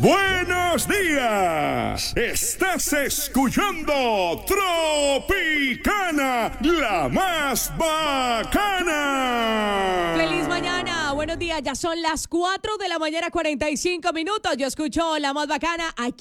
Buenos días. Estás escuchando Tropicana, la más bacana. ¡Feliz mañana! Buenos días, ya son las 4 de la mañana, 45 minutos. Yo escucho la más bacana aquí